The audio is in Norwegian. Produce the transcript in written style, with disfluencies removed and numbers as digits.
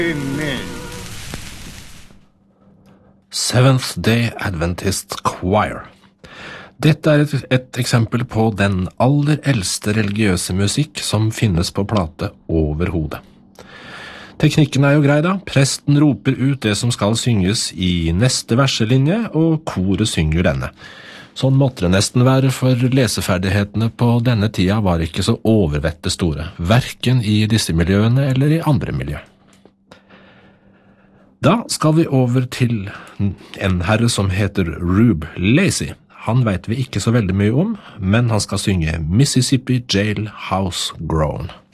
Amen. Seventh Day Adventist Choir. Dette er et eksempel på den aller eldste religiøse musikk som finnes på plate overhodet. Teknikken er jo grei da. Presten roper ut det som skal synges i neste verselinje, og koret synger denne. Sånn måtte det nesten være, for leseferdighetene på denne tida var ikke så overvette store, hverken i disse miljøene eller i andre miljø. Da skal vi over til en herre som heter Rube Lacy. Han vet vi ikke så veldig mye om, men han skal synge Mississippi Jailhouse Groan.